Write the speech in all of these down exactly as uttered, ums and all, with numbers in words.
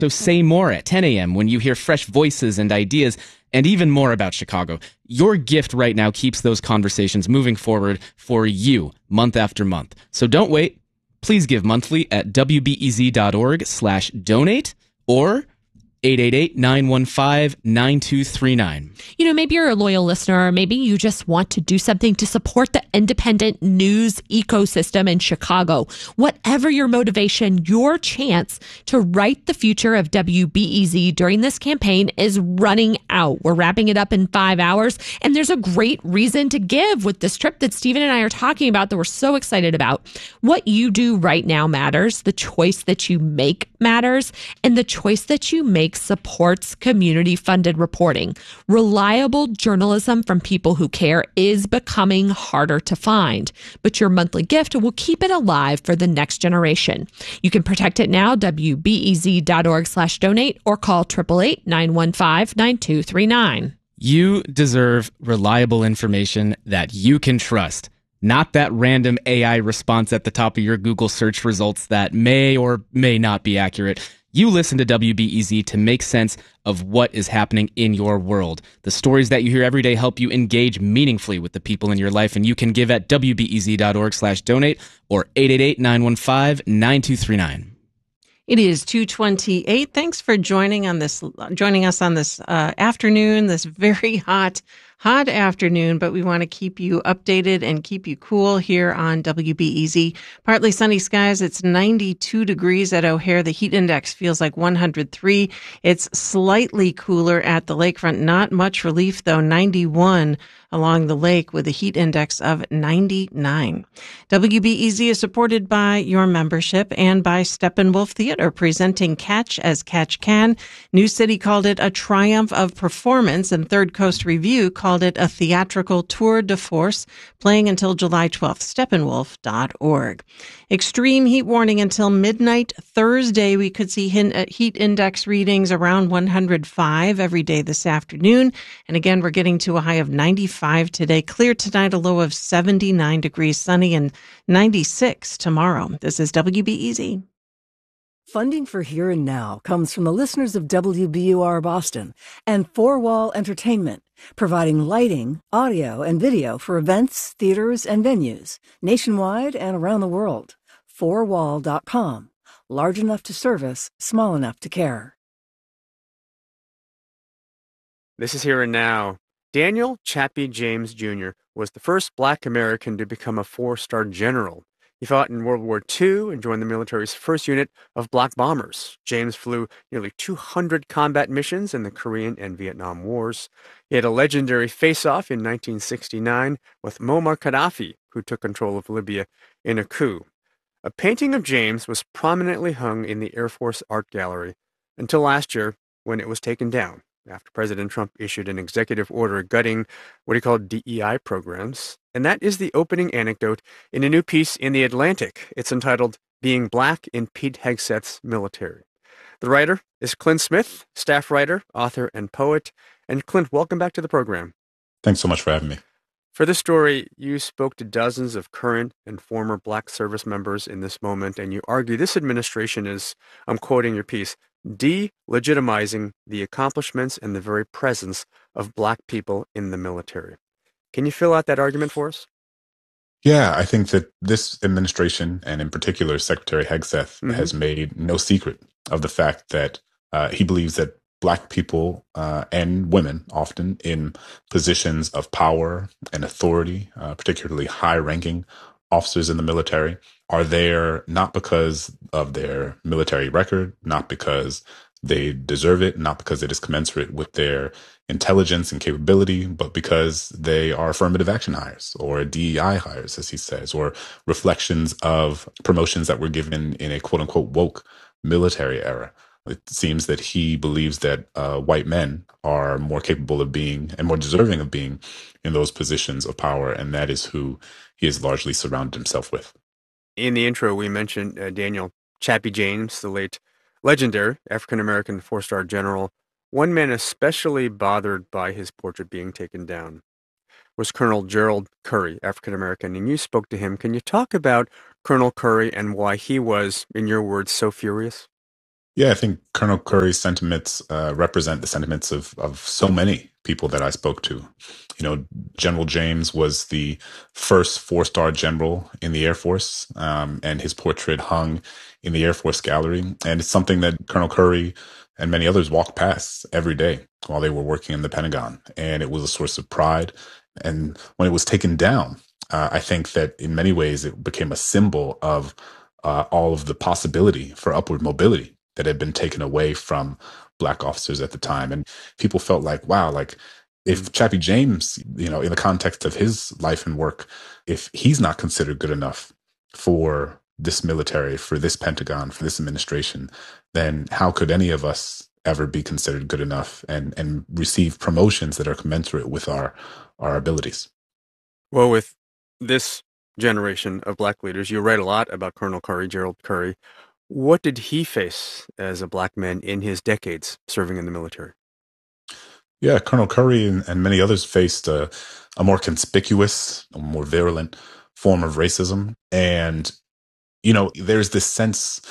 So say more at ten a.m. when you hear fresh voices and ideas, and even more about Chicago. Your gift right now keeps those conversations moving forward for you month after month. So don't wait. Please give monthly at wbez.org slash donate or eight eight eight, nine one five, nine two three nine. You know, maybe you're a loyal listener, or maybe you just want to do something to support the independent news ecosystem in Chicago. Whatever your motivation, your chance to write the future of W B E Z during this campaign is running out. We're wrapping it up in five hours, and there's a great reason to give with this trip that Stephen and I are talking about that we're so excited about. What you do right now matters. The choice that you make matters, and the choice that you make supports community-funded reporting. Reliable journalism from people who care is becoming harder to find, but your monthly gift will keep it alive for the next generation. You can protect it now, wbez.org slash donate, or call eight eight eight, nine one five, nine two three nine. You deserve reliable information that you can trust, not that random A I response at the top of your Google search results that may or may not be accurate. You listen to W B E Z to make sense of what is happening in your world. The stories that you hear every day help you engage meaningfully with the people in your life, and you can give at wbez.org slash donate or eight eight eight, nine one five, nine two three nine. It is two twenty-eight. Thanks for joining on this, joining us on this uh, afternoon, this very hot, hot afternoon, but we want to keep you updated and keep you cool here on W B E Z. Partly sunny skies. It's ninety-two degrees at O'Hare. The heat index feels like one hundred three. It's slightly cooler at the lakefront. Not much relief, though. ninety-one along the lake with a heat index of ninety-nine. W B E Z is supported by your membership and by Steppenwolf Theater, presenting Catch as Catch Can. New City called it a triumph of performance, and Third Coast Review called it a theatrical tour de force, playing until July twelfth. steppenwolf dot org. Extreme heat warning until midnight Thursday. We could see heat index readings around one hundred five every day this afternoon. And again, we're getting to a high of ninety-five today. Clear tonight, a low of seventy-nine degrees, sunny, and ninety-six tomorrow. This is W B E Z. Funding for Here and Now comes from the listeners of W B U R Boston and Four Wall Entertainment, providing lighting, audio, and video for events, theaters, and venues nationwide and around the world. four wall dot com. Large enough to service, small enough to care. This is Here and Now. Daniel Chappie James Junior was the first black American to become a four-star general. He fought in World War Two and joined the military's first unit of black bombers. James flew nearly two hundred combat missions in the Korean and Vietnam Wars. He had a legendary face-off in nineteen sixty-nine with Muammar Gaddafi, who took control of Libya in a coup. A painting of James was prominently hung in the Air Force Art Gallery until last year, when it was taken down after President Trump issued an executive order gutting what he called D E I programs. And that is the opening anecdote in a new piece in The Atlantic. It's entitled Being Black in Pete Hegseth's Military. The writer is Clint Smith, staff writer, author, and poet. And Clint, welcome back to the program. Thanks so much for having me. For this story, you spoke to dozens of current and former black service members in this moment, and you argue this administration is, I'm quoting your piece, delegitimizing the accomplishments and the very presence of black people in the military. Can you fill out that argument for us? Yeah, I think that this administration, and in particular Secretary Hegseth, mm-hmm. has made no secret of the fact that uh, he believes that black people uh, and women, often in positions of power and authority, uh, particularly high-ranking officers in the military, are there not because of their military record, not because they deserve it, not because it is commensurate with their intelligence and capability, but because they are affirmative action hires or D E I hires, as he says, or reflections of promotions that were given in a quote-unquote woke military era. It seems that he believes that uh, white men are more capable of being and more deserving of being in those positions of power, and that is who he has largely surrounded himself with. In the intro, we mentioned uh, Daniel Chappie James, the late legendary African-American four-star general. One man especially bothered by his portrait being taken down was Colonel Gerald Curry, African-American, and you spoke to him. Can you talk about Colonel Curry and why he was, in your words, so furious? Yeah, I think Colonel Curry's sentiments uh, represent the sentiments of of so many people that I spoke to. You know, General James was the first four star general in the Air Force, um, and his portrait hung in the Air Force Gallery. And it's something that Colonel Curry and many others walked past every day while they were working in the Pentagon, and it was a source of pride. And when it was taken down, uh, I think that in many ways it became a symbol of uh, all of the possibility for upward mobility that had been taken away from Black officers at the time. And people felt like, wow, like if Chappie James, you know, in the context of his life and work, if he's not considered good enough for this military, for this Pentagon, for this administration, then how could any of us ever be considered good enough and, and receive promotions that are commensurate with our, our abilities? Well, with this generation of Black leaders, you write a lot about Colonel Curry, Gerald Curry. What did he face as a Black man in his decades serving in the military? Yeah, Colonel Curry and, and many others faced a, a more conspicuous, a more virulent form of racism. And, you know, there's this sense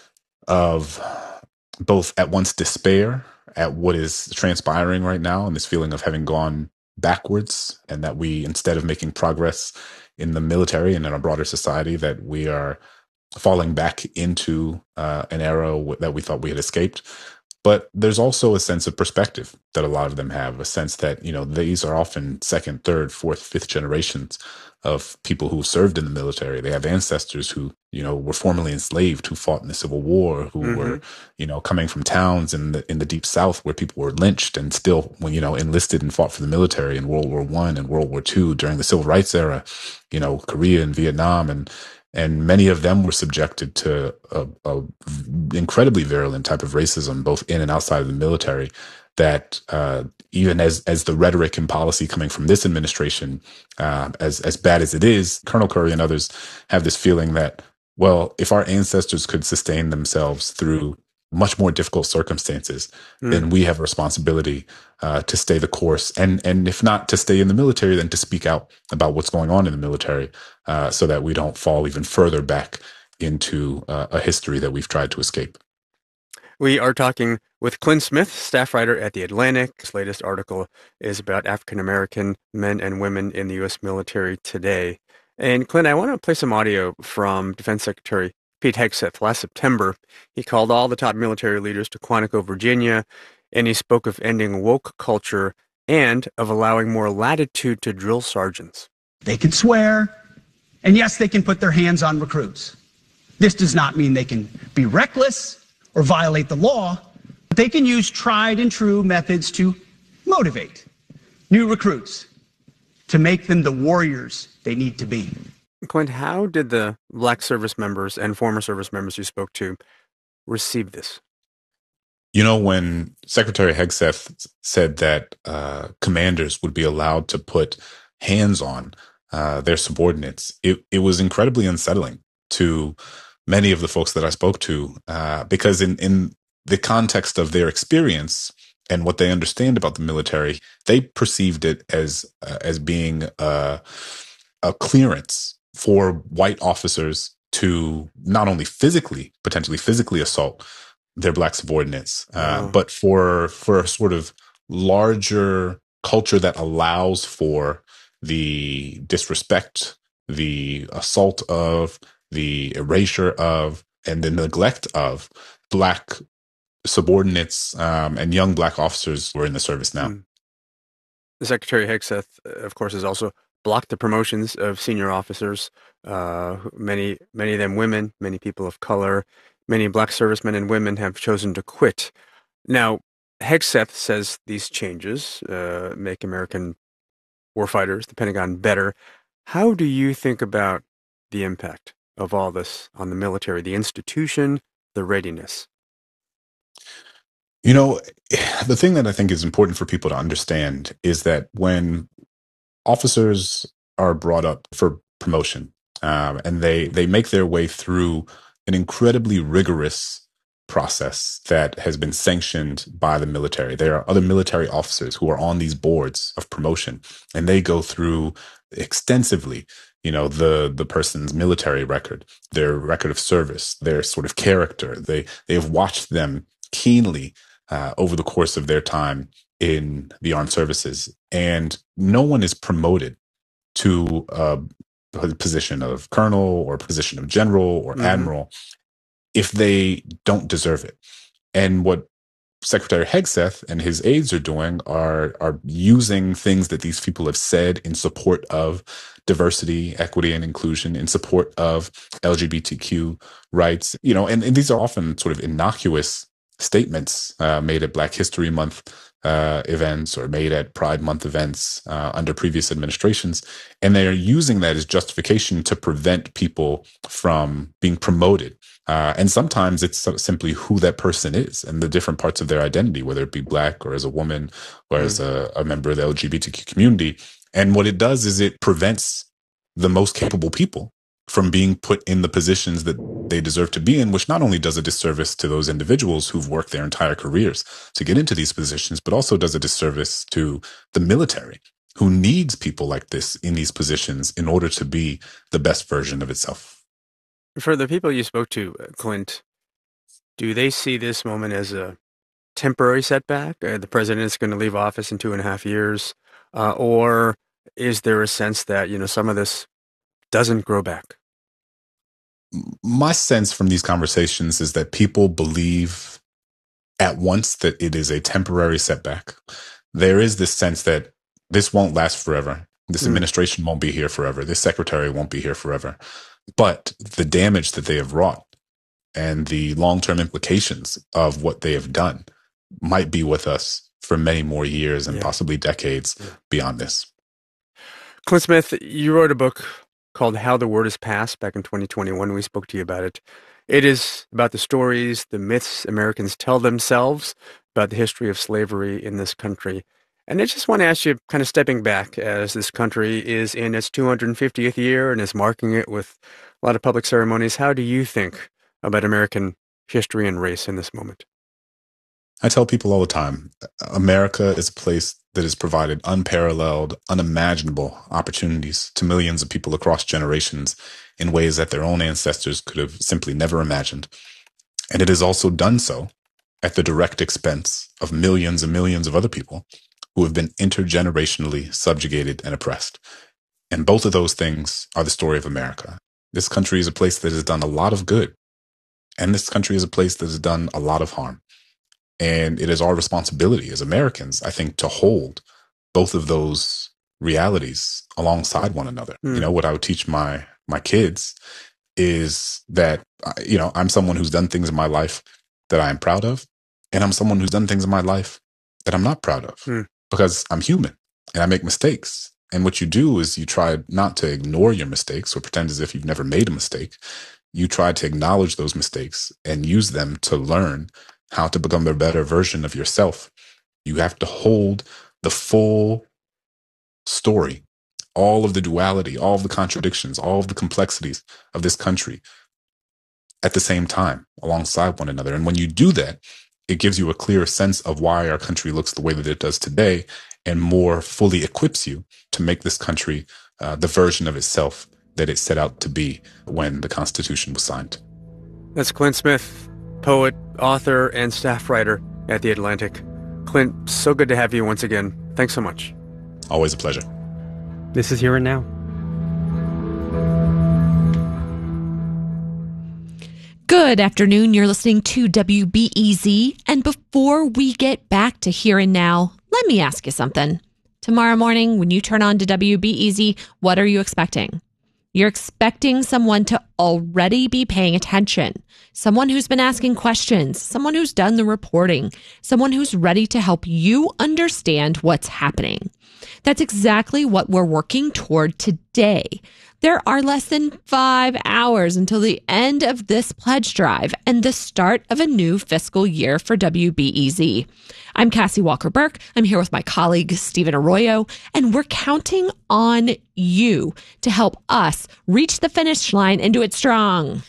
of both at once despair at what is transpiring right now and this feeling of having gone backwards, and that we, instead of making progress in the military and in our broader society, that we are falling back into uh, an era w- that we thought we had escaped. But there's also a sense of perspective that a lot of them have, a sense that, you know, these are often second, third, fourth, fifth generations of people who served in the military. They have ancestors who, you know, were formerly enslaved, who fought in the Civil War, who mm-hmm. were, you know, coming from towns in the in the Deep South where people were lynched and still, when you know, enlisted and fought for the military in World War One and World War Two during the Civil Rights era, you know, Korea and Vietnam, and And many of them were subjected to a, a incredibly virulent type of racism, both in and outside of the military, that uh, even as as the rhetoric and policy coming from this administration, uh, as as bad as it is, Colonel Curry and others have this feeling that, well, if our ancestors could sustain themselves through much more difficult circumstances, mm. then we have a responsibility uh, to stay the course. And and if not to stay in the military, then to speak out about what's going on in the military, uh, so that we don't fall even further back into uh, a history that we've tried to escape. We are talking with Clint Smith, staff writer at The Atlantic. His latest article is about African-American men and women in the U S military today. And Clint, I want to play some audio from Defense Secretary Pete Hegseth. Last September, he called all the top military leaders to Quantico, Virginia, and he spoke of ending woke culture and of allowing more latitude to drill sergeants. They can swear, and yes, they can put their hands on recruits. This does not mean they can be reckless or violate the law, but they can use tried and true methods to motivate new recruits, to make them the warriors they need to be. Clint, how did the Black service members and former service members you spoke to receive this? You know, when Secretary Hegseth said that uh, commanders would be allowed to put hands on uh, their subordinates, it, it was incredibly unsettling to many of the folks that I spoke to, uh, because in, in the context of their experience and what they understand about the military, they perceived it as uh, as being uh, a clearance for white officers to not only physically, potentially physically assault their Black subordinates, uh, wow. but for for a sort of larger culture that allows for the disrespect, the assault of, the erasure of, and the neglect of Black subordinates um, and young Black officers who are in the service now. Mm. The Secretary Hegseth, of course, has also blocked the promotions of senior officers, uh, many many of them women, many people of color. Many Black servicemen and women have chosen to quit. Now, Hegseth says these changes uh, make American warfighters, the Pentagon, better. How do you think about the impact of all this on the military, the institution, the readiness? You know, the thing that I think is important for people to understand is that when officers are brought up for promotion um, and they, they make their way through an incredibly rigorous process that has been sanctioned by the military. There are other military officers who are on these boards of promotion, and they go through extensively, you know, the the person's military record, their record of service, their sort of character. They they have watched them keenly uh, over the course of their time in the armed services, and no one is promoted to a position of colonel or position of general or mm-hmm. admiral if they don't deserve it. And what Secretary Hegseth and his aides are doing are are using things that these people have said in support of diversity, equity, and inclusion, in support of L G B T Q rights, you know, and, and these are often sort of innocuous statements uh, made at Black History Month uh, events or made at Pride Month events uh, under previous administrations. And they are using that as justification to prevent people from being promoted. Uh, and sometimes it's simply who that person is and the different parts of their identity, whether it be Black or as a woman or mm. as a, a member of the L G B T Q community. And what it does is it prevents the most capable people from being put in the positions that they deserve to be in, which not only does a disservice to those individuals who've worked their entire careers to get into these positions, but also does a disservice to the military, who needs people like this in these positions in order to be the best version of itself. For the people you spoke to, Clint, do they see this moment as a temporary setback? Uh, the president is going to leave office in two and a half years. Uh, or is there a sense that, you know, some of this doesn't grow back? My sense from these conversations is that people believe at once that it is a temporary setback. There is this sense that this won't last forever. This mm. administration won't be here forever. This secretary won't be here forever. But the damage that they have wrought and the long-term implications of what they have done might be with us for many more years and yeah. possibly decades yeah. beyond this. Clint Smith, you wrote a book called How the Word Is Passed back in twenty twenty-one. We spoke to you about it. It is about the stories, the myths Americans tell themselves about the history of slavery in this country. And I just want to ask you, kind of stepping back, as this country is in its two hundred fiftieth year and is marking it with a lot of public ceremonies, how do you think about American history and race in this moment? I tell people all the time, America is a place that has provided unparalleled, unimaginable opportunities to millions of people across generations in ways that their own ancestors could have simply never imagined. And it has also done so at the direct expense of millions and millions of other people who have been intergenerationally subjugated and oppressed. And both of those things are the story of America. This country is a place that has done a lot of good. And this country is a place that has done a lot of harm. And it is our responsibility as Americans, I think, to hold both of those realities alongside one another. Mm. You know, what I would teach my my kids is that, you know, I'm someone who's done things in my life that I am proud of. And I'm someone who's done things in my life that I'm not proud of mm. because I'm human and I make mistakes. And what you do is you try not to ignore your mistakes or pretend as if you've never made a mistake. You try to acknowledge those mistakes and use them to learn how to become a better version of yourself. You have to hold the full story, all of the duality, all of the contradictions, all of the complexities of this country at the same time, alongside one another. And when you do that, it gives you a clearer sense of why our country looks the way that it does today, and more fully equips you to make this country uh, the version of itself that it set out to be when the Constitution was signed. That's Clint Smith, poet, author, and staff writer at The Atlantic. Clint, so good to have you once again. Thanks so much. Always a pleasure. This is Here and Now. Good afternoon. You're listening to W B E Z. And before we get back to Here and Now, let me ask you something. Tomorrow morning, when you turn on to W B E Z, what are you expecting? You're expecting someone to already be paying attention, someone who's been asking questions, someone who's done the reporting, someone who's ready to help you understand what's happening. That's exactly what we're working toward today. There are less than five hours until the end of this pledge drive and the start of a new fiscal year for W B E Z. I'm Cassie Walker-Burke. I'm here with my colleague, Stephen Arroyo, and we're counting on you to help us reach the finish line and do it strong.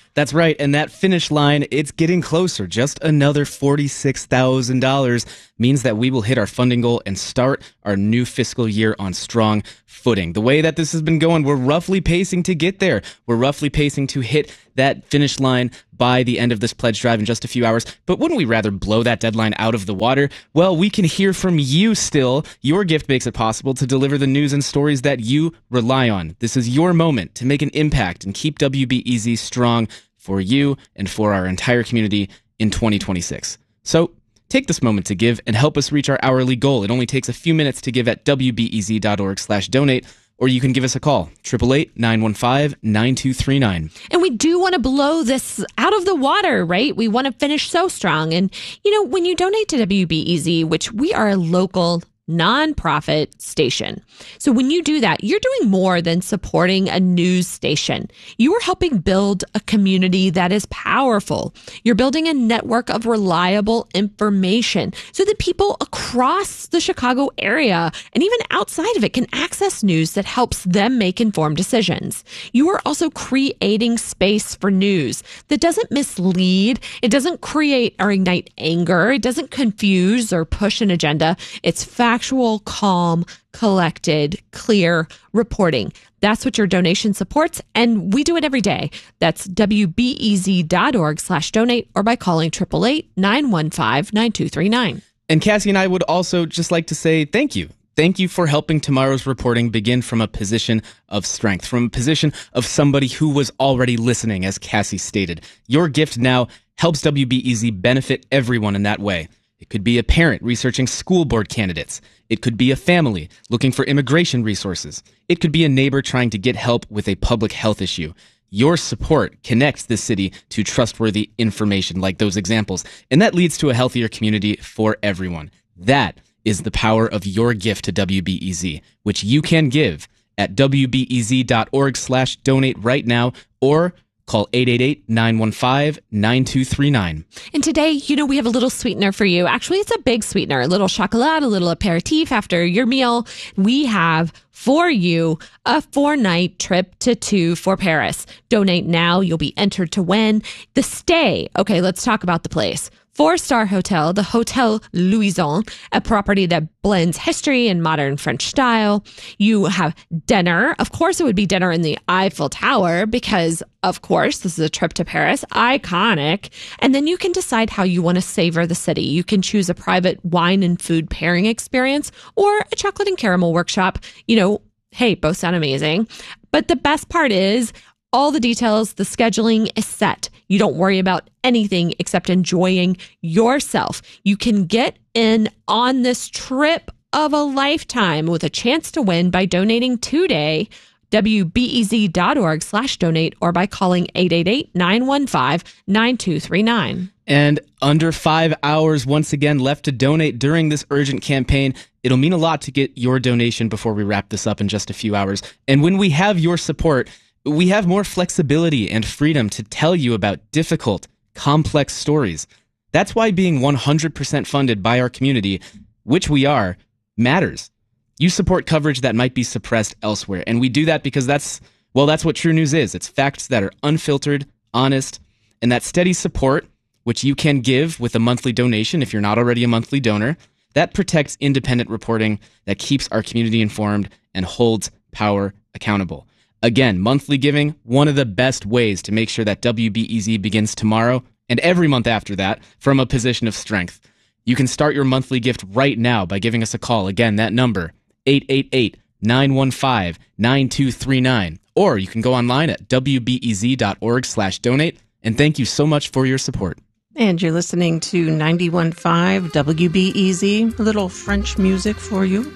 That's right. And that finish line, it's getting closer. Just another forty-six thousand dollars means that we will hit our funding goal and start our new fiscal year on strong footing. The way that this has been going, we're roughly pacing to get there. We're roughly pacing to hit that finish line by the end of this pledge drive in just a few hours. But wouldn't we rather blow that deadline out of the water? Well, we can hear from you still. Your gift makes it possible to deliver the news and stories that you rely on. This is your moment to make an impact and keep W B E Z strong for you and for our entire community in twenty twenty-six. So take this moment to give and help us reach our hourly goal. It only takes a few minutes to give at W B E Z dot org slash donate, or you can give us a call, eight eight eight, nine one five, nine two three nine. And we do want to blow this out of the water, right? We want to finish so strong. And, you know, when you donate to W B E Z, which we are a local nonprofit station. So when you do that, you're doing more than supporting a news station. You are helping build a community that is powerful. You're building a network of reliable information so that people across the Chicago area and even outside of it can access news that helps them make informed decisions. You are also creating space for news that doesn't mislead. It doesn't create or ignite anger. It doesn't confuse or push an agenda. It's fact Actual, calm, collected, clear reporting. That's what your donation supports, and we do it every day. That's W B E Z dot org slash donate or by calling eight eight eight, nine one five, nine two three nine. And Cassie and I would also just like to say thank you. Thank you for helping tomorrow's reporting begin from a position of strength, from a position of somebody who was already listening, as Cassie stated. Your gift now helps W B E Z benefit everyone in that way. It could be a parent researching school board candidates. It could be a family looking for immigration resources. It could be a neighbor trying to get help with a public health issue. Your support connects this city to trustworthy information like those examples, and that leads to a healthier community for everyone. That is the power of your gift to W B E Z, which you can give at W B E Z dot org slash donate right now, or call eight eight eight, nine one five, nine two three nine. And today, you know, we have a little sweetener for you. Actually, it's a big sweetener, a little chocolate, a little aperitif after your meal. We have for you a four-night trip to two for Paris. Donate now. You'll be entered to win. The stay. Okay, let's talk about the place. Four-star hotel, the Hotel Louison, a property that blends history and modern French style. You have dinner. Of course, it would be dinner in the Eiffel Tower because, of course, this is a trip to Paris. Iconic. And then you can decide how you want to savor the city. You can choose a private wine and food pairing experience or a chocolate and caramel workshop. You know, hey, both sound amazing. But the best part is, all the details, the scheduling is set. You don't worry about anything except enjoying yourself. You can get in on this trip of a lifetime with a chance to win by donating today. W B E Z dot org slash donate or by calling eight eight eight, nine one five, nine two three nine. And under five hours once again left to donate during this urgent campaign. It'll mean a lot to get your donation before we wrap this up in just a few hours. And when we have your support, we have more flexibility and freedom to tell you about difficult, complex stories. That's why being one hundred percent funded by our community, which we are, matters. You support coverage that might be suppressed elsewhere, and we do that because that's, well, that's what true news is. It's facts that are unfiltered, honest, and that steady support, which you can give with a monthly donation if you're not already a monthly donor, that protects independent reporting, that keeps our community informed, and holds power accountable. Again, monthly giving, one of the best ways to make sure that W B E Z begins tomorrow and every month after that from a position of strength. You can start your monthly gift right now by giving us a call. Again, that number, eight eight eight, nine one five, nine two three nine. Or you can go online at W B E Z dot org slash donate. And thank you so much for your support. And you're listening to ninety-one point five W B E Z, a little French music for you.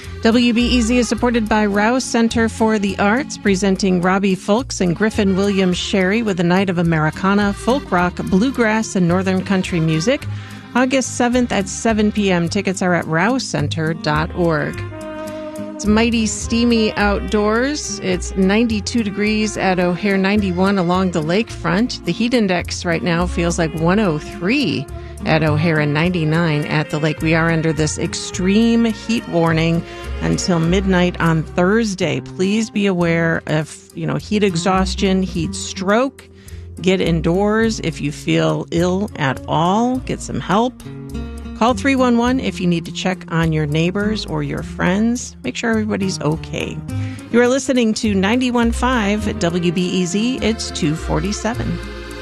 W B E Z is supported by Rouse Center for the Arts, presenting Robbie Fulks and Griffin Williams Sherry with a night of Americana, folk rock, bluegrass, and northern country music. August seventh at seven p.m. Tickets are at rouse center dot org. It's mighty steamy outdoors. It's ninety-two degrees at O'Hare, ninety-one along the lakefront. The heat index right now feels like one oh three at O'Hare and ninety-nine at the lake. We are under this extreme heat warning until midnight on Thursday. Please be aware of, you know, heat exhaustion, heat stroke. Get indoors if you feel ill at all. Get some help. Call three one one if you need to check on your neighbors or your friends. Make sure everybody's okay. You are listening to ninety-one point five at W B E Z. It's two forty-seven.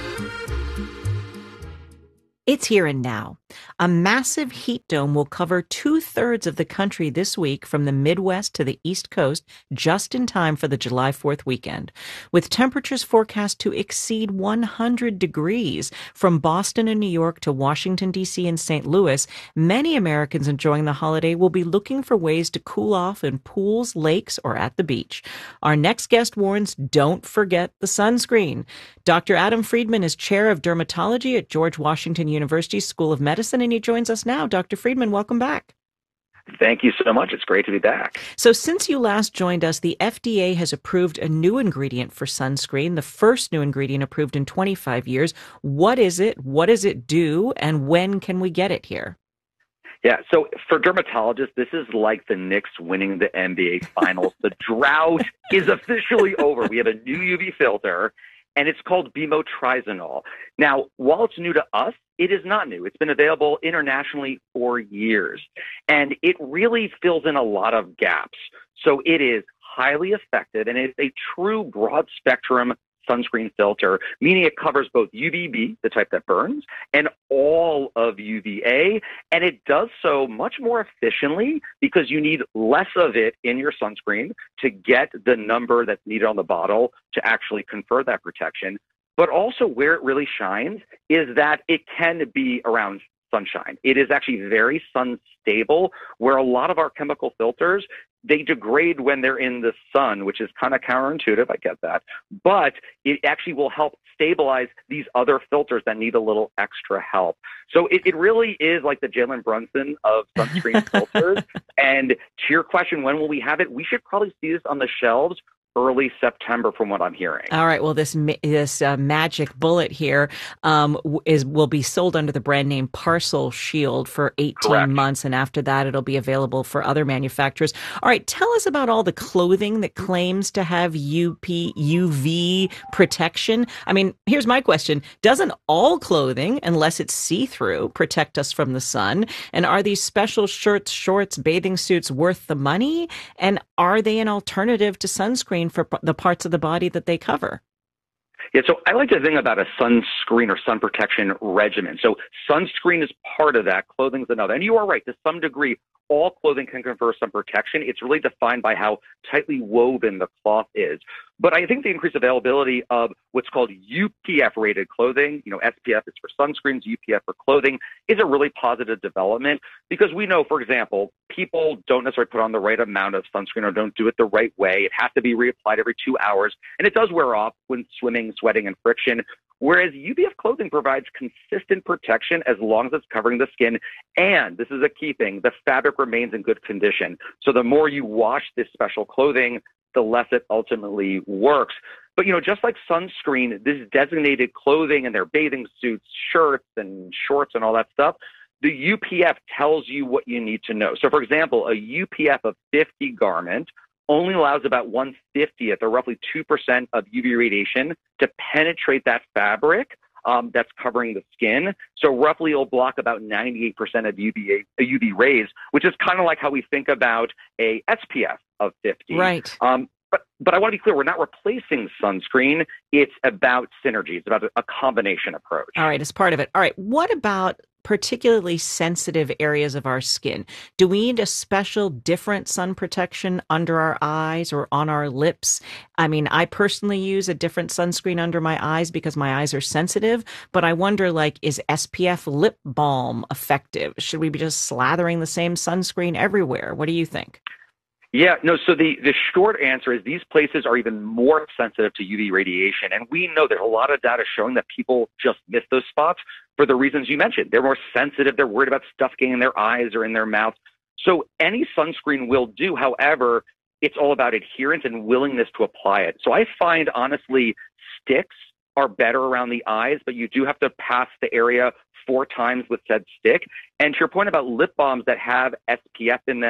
It's here and now. A massive heat dome will cover two-thirds of the country this week from the Midwest to the East Coast, just in time for the July fourth weekend, with temperatures forecast to exceed one hundred degrees. From Boston and New York to Washington, D C and Saint Louis, many Americans enjoying the holiday will be looking for ways to cool off in pools, lakes, or at the beach. Our next guest warns, don't forget the sunscreen. Doctor Adam Friedman is chair of dermatology at George Washington University School of Medicine, and he joins us now. Doctor Friedman, welcome back. Thank you so much. It's great to be back. So since you last joined us, the F D A has approved a new ingredient for sunscreen, the first new ingredient approved in twenty-five years. What is it? What does it do? And when can we get it here? Yeah, so for dermatologists, this is like the Knicks winning the N B A Finals. The drought is officially over. We have a new U V filter, and it's called Bimotrizanol. Now, while it's new to us, it is not new. It's been available internationally for years, and it really fills in a lot of gaps. So it is highly effective, and it's a true broad-spectrum sunscreen filter, meaning it covers both U V B, the type that burns, and all of U V A, and it does so much more efficiently because you need less of it in your sunscreen to get the number that's needed on the bottle to actually confer that protection. But also where it really shines is that it can be around sunshine. It is actually very sun stable, where a lot of our chemical filters, they degrade when they're in the sun, which is kind of counterintuitive. I get that. But it actually will help stabilize these other filters that need a little extra help. So it, it really is like the Jalen Brunson of sunscreen filters. And to your question, when will we have it? We should probably see this on the shelves early September, from what I'm hearing. All right. Well, this this uh, magic bullet here um, is will be sold under the brand name Parcel Shield for eighteen Correct. months, and after that, it'll be available for other manufacturers. All right. Tell us about all the clothing that claims to have U P U V protection. I mean, here's my question: doesn't all clothing, unless it's see-through, protect us from the sun? And are these special shirts, shorts, bathing suits worth the money? And are they an alternative to sunscreen for the parts of the body that they cover? Yeah, so I like to think about a sunscreen or sun protection regimen. So sunscreen is part of that, clothing's another. And you are right, to some degree, all clothing can confer some protection. It's really defined by how tightly woven the cloth is. But I think the increased availability of what's called U P F-rated clothing, you know, S P F is for sunscreens, U P F for clothing, is a really positive development, because we know, for example, people don't necessarily put on the right amount of sunscreen or don't do it the right way. It has to be reapplied every two hours, and it does wear off when swimming, sweating, and friction. Whereas U P F clothing provides consistent protection as long as it's covering the skin. And this is a key thing, the fabric remains in good condition. So the more you wash this special clothing, the less it ultimately works. But, you know, just like sunscreen, this designated clothing and their bathing suits, shirts and shorts and all that stuff, the U P F tells you what you need to know. So, for example, a U P F of fifty garment only allows about one fiftieth or roughly two percent of U V radiation to penetrate that fabric um, that's covering the skin. So roughly it'll block about ninety-eight percent of U V, A, U V rays, which is kind of like how we think about a S P F of fifty. Right. Um, but, but I want to be clear, we're not replacing sunscreen. It's about synergy. It's about a, a combination approach. All right, it's part of it. All right, what about particularly sensitive areas of our skin? Do we need a special different sun protection under our eyes or on our lips? I mean, I personally use a different sunscreen under my eyes because my eyes are sensitive, but I wonder, like, is S P F lip balm effective? Should we be just slathering the same sunscreen everywhere? What do you think? Yeah, no, so the, the short answer is these places are even more sensitive to U V radiation. And we know there's a lot of data showing that people just miss those spots for the reasons you mentioned. They're more sensitive. They're worried about stuff getting in their eyes or in their mouth. So any sunscreen will do. However, it's all about adherence and willingness to apply it. So I find, honestly, sticks are better around the eyes, but you do have to pass the area four times with said stick. And to your point about lip balms that have S P F in them,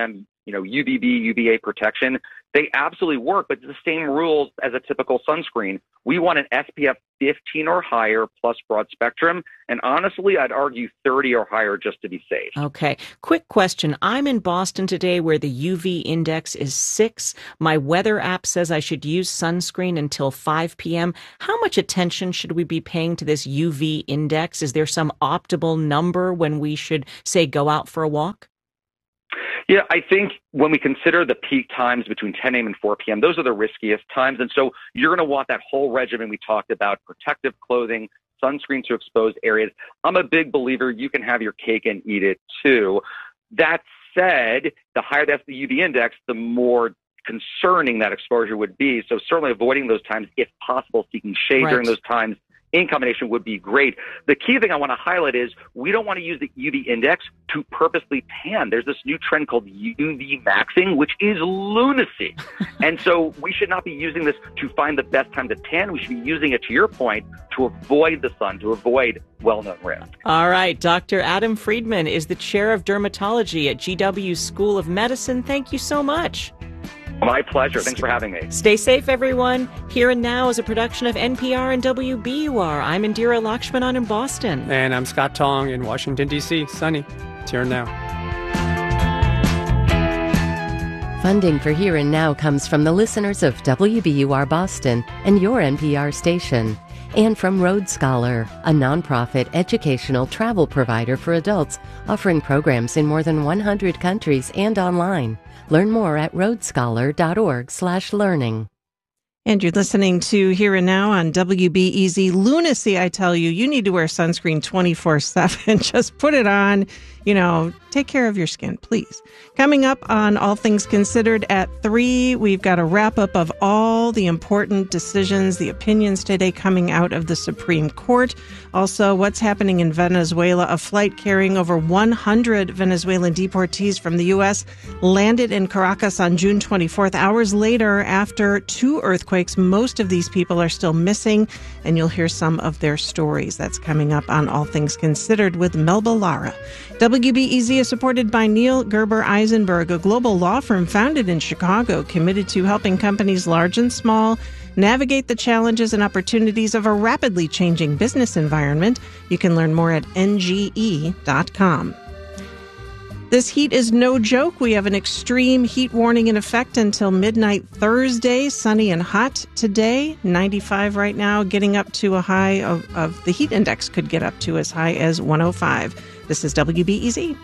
you know, U V B, U V A protection. They absolutely work, but it's the same rules as a typical sunscreen. We want an S P F fifteen or higher plus broad spectrum. And honestly, I'd argue thirty or higher just to be safe. Okay. Quick question. I'm in Boston today where the U V index is six. My weather app says I should use sunscreen until five p.m. How much attention should we be paying to this U V index? Is there some optimal number when we should, say, go out for a walk? Yeah, I think when we consider the peak times between ten a.m. and four p.m., those are the riskiest times. And so you're going to want that whole regimen we talked about, protective clothing, sunscreen to exposed areas. I'm a big believer you can have your cake and eat it too. That said, the higher that's the U V index, the more concerning that exposure would be. So certainly avoiding those times, if possible, seeking shade Right. during those times in combination would be great. The key thing I want to highlight is we don't want to use the U V index to purposely tan. There's this new trend called U V maxing, which is lunacy. And so we should not be using this to find the best time to tan. We should be using it, to your point, to avoid the sun, to avoid well-known risks. All right. Doctor Adam Friedman is the chair of dermatology at G W School of Medicine. Thank you so much. My pleasure. Thanks for having me. Stay safe, everyone. Here and Now is a production of N P R and W B U R. I'm Indira Lakshmanan in Boston. And I'm Scott Tong in Washington, D C. Sunny. It's Here and Now. Funding for Here and Now comes from the listeners of W B U R Boston and your N P R station, and from Road Scholar, a nonprofit educational travel provider for adults offering programs in more than one hundred countries and online. Learn more at roadscholar.org slash learning. And you're listening to Here and Now on W B E Z. Lunacy, I tell you, you need to wear sunscreen twenty-four seven. Just put it on. You know, take care of your skin, please. Coming up on All Things Considered at three, we've got a wrap-up of all the important decisions, the opinions today coming out of the Supreme Court. Also, what's happening in Venezuela. A flight carrying over one hundred Venezuelan deportees from the U S landed in Caracas on June twenty-fourth, hours later after two earthquakes. Most of these people are still missing, and you'll hear some of their stories. That's coming up on All Things Considered with Melba Lara. W B E Z is supported by Neil Gerber Eisenberg, a global law firm founded in Chicago, committed to helping companies large and small navigate the challenges and opportunities of a rapidly changing business environment. You can learn more at N G E dot com. This heat is no joke. We have an extreme heat warning in effect until midnight Thursday. Sunny and hot today, ninety-five right now, getting up to a high of, of the heat index could get up to as high as one oh five. This is W B E Z.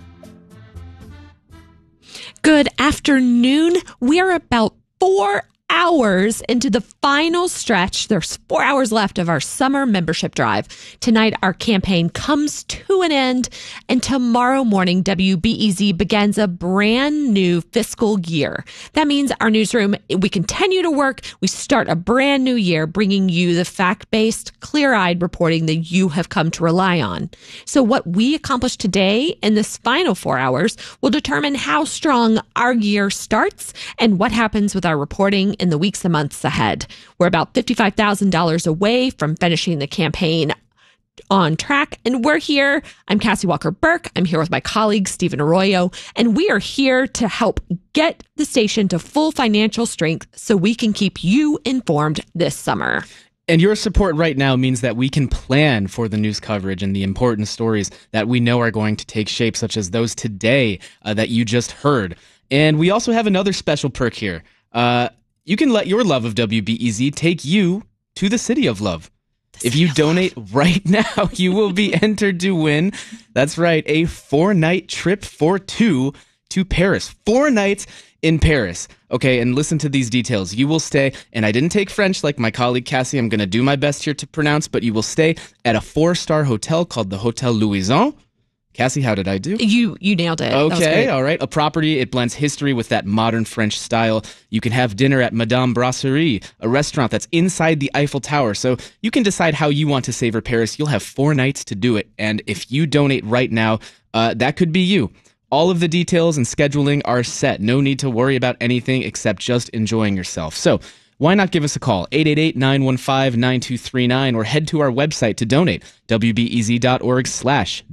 Good afternoon. We're about four hours into the final stretch. There's four hours left of our summer membership drive. Tonight, our campaign comes to an end, and tomorrow morning, W B E Z begins a brand new fiscal year. That means our newsroom, we continue to work. We start a brand new year, bringing you the fact-based, clear-eyed reporting that you have come to rely on. So what we accomplish today in this final four hours will determine how strong our year starts and what happens with our reporting in the weeks and months ahead. We're about fifty-five thousand dollars away from finishing the campaign on track, and we're here. I'm Cassie Walker-Burke. I'm here with my colleague, Stephen Arroyo, and we are here to help get the station to full financial strength so we can keep you informed this summer. And your support right now means that we can plan for the news coverage and the important stories that we know are going to take shape, such as those today uh, that you just heard. And we also have another special perk here. Uh, you can let your love of W B E Z take you to the City of Love. If you donate right now, you will be entered to win, that's right, a four-night trip for two to Paris. Four nights in Paris. Okay, and listen to these details. You will stay, and I didn't take French like my colleague Cassie. I'm going to do my best here to pronounce, but you will stay at a four-star hotel called the Hotel Louison. Cassie, how did I do? You you nailed it. Okay, all right. A property, it blends history with that modern French style. You can have dinner at Madame Brasserie, a restaurant that's inside the Eiffel Tower. So you can decide how you want to savor Paris. You'll have four nights to do it. And if you donate right now, uh, that could be you. All of the details and scheduling are set. No need to worry about anything except just enjoying yourself. So why not give us a call, eight eight eight, nine one five, nine two three nine, or head to our website to donate, W B E Z dot org slash donate.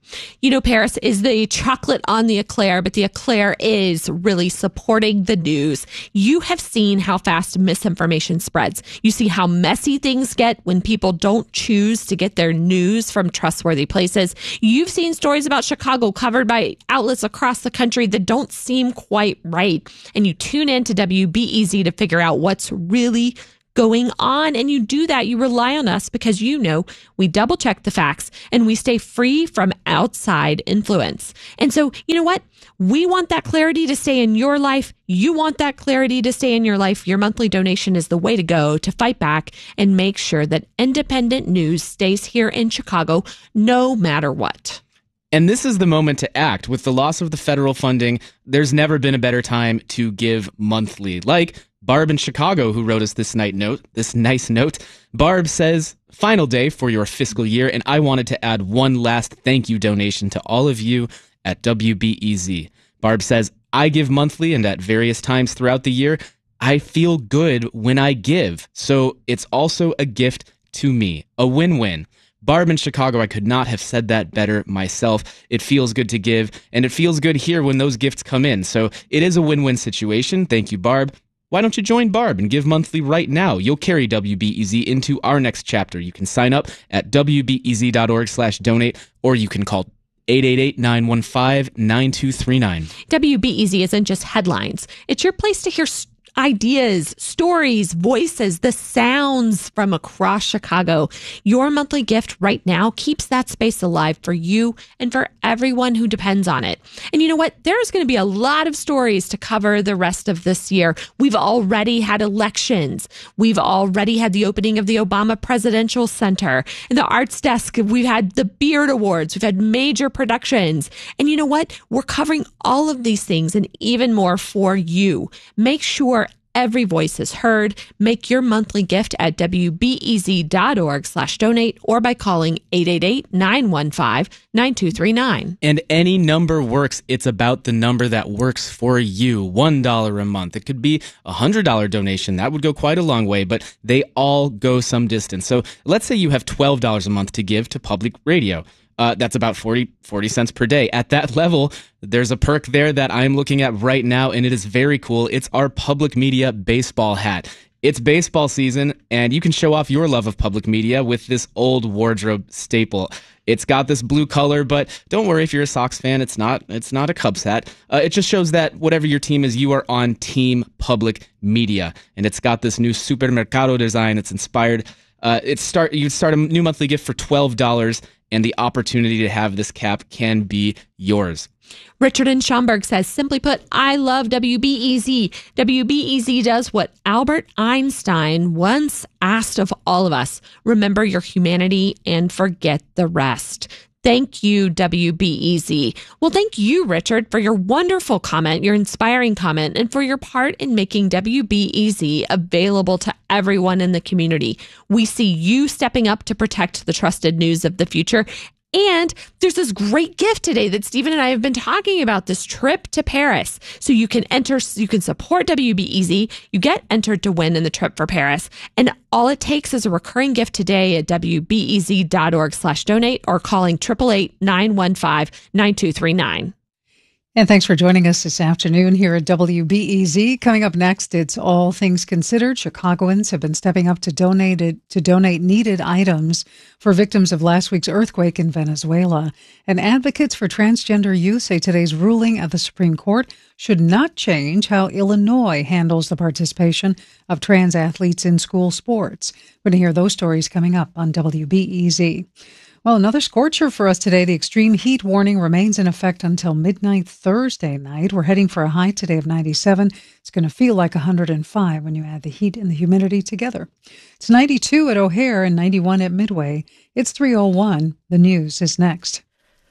You know, Paris is the chocolate on the eclair, but the eclair is really supporting the news. You have seen how fast misinformation spreads. You see how messy things get when people don't choose to get their news from trustworthy places. You've seen stories about Chicago covered by outlets across the country that don't seem quite right. And you tune in to W B E Z to figure out what's really going on. And you do that. You rely on us because you know we double check the facts and we stay free from outside influence. And so, you know what? We want that clarity to stay in your life. You want that clarity to stay in your life. Your monthly donation is the way to go to fight back and make sure that independent news stays here in Chicago, no matter what. And this is the moment to act. With the loss of the federal funding, there's never been a better time to give monthly. Like Barb in Chicago, who wrote us this night note, this nice note. Barb says, final day for your fiscal year, and I wanted to add one last thank you donation to all of you at W B E Z. Barb says, I give monthly and at various times throughout the year. I feel good when I give, so it's also a gift to me, a win-win. Barb in Chicago, I could not have said that better myself. It feels good to give, and it feels good here when those gifts come in. So it is a win-win situation. Thank you, Barb. Why don't you join Barb and give monthly right now? You'll carry W B E Z into our next chapter. You can sign up at W B E Z dot org slash donate, or you can call eight eight eight, nine one five, nine two three nine. W B E Z isn't just headlines. It's your place to hear st- ideas, stories, voices, the sounds from across Chicago. Your monthly gift right now keeps that space alive for you and for everyone who depends on it. And you know what? There's going to be a lot of stories to cover the rest of this year. We've already had elections. We've already had the opening of the Obama Presidential Center. In the Arts Desk, we've had the Beard Awards. We've had major productions. And you know what? We're covering all of these things and even more for you. Make sure every voice is heard. Make your monthly gift at W B E Z dot org slash donate or by calling eight eight eight, nine one five, nine two three nine. And any number works. It's about the number that works for you. one dollar a month. It could be a one hundred dollars donation. That would go quite a long way, but they all go some distance. So let's say you have twelve dollars a month to give to public radio. Uh, that's about forty, forty cents per day. At that level, there's a perk there that I'm looking at right now, and it is very cool. It's our public media baseball hat. It's baseball season, and you can show off your love of public media with this old wardrobe staple. It's got this blue color, but don't worry if you're a Sox fan. It's not It's not a Cubs hat. Uh, it just shows that whatever your team is, you are on Team Public Media. And it's got this new Supermercado design. It's inspired. Uh, it's start. You start a new monthly gift for twelve dollars, and the opportunity to have this cap can be yours. Richard in Schaumburg says, simply put, I love W B E Z. W B E Z does what Albert Einstein once asked of all of us. Remember your humanity and forget the rest. Thank you, W B E Z. Well, thank you, Richard, for your wonderful comment, your inspiring comment, and for your part in making W B E Z available to everyone in the community. We see you stepping up to protect the trusted news of the future. And there's this great gift today that Stephen and I have been talking about, this trip to Paris. So you can enter, you can support W B E Z. You get entered to win in the trip for Paris. And all it takes is a recurring gift today at W B E Z dot org slash donate or calling eight eight eight, nine one five, nine two three nine. And thanks for joining us this afternoon here at W B E Z. Coming up next, it's All Things Considered. Chicagoans have been stepping up to donate to donate needed items for victims of last week's earthquake in Venezuela. And advocates for transgender youth say today's ruling at the Supreme Court should not change how Illinois handles the participation of trans athletes in school sports. We're going to hear those stories coming up on W B E Z. Well, another scorcher for us today. The extreme heat warning remains in effect until midnight Thursday night. We're heading for a high today of ninety-seven. It's going to feel like one hundred five when you add the heat and the humidity together. It's ninety-two at O'Hare and ninety-one at Midway. It's three oh one. The news is next.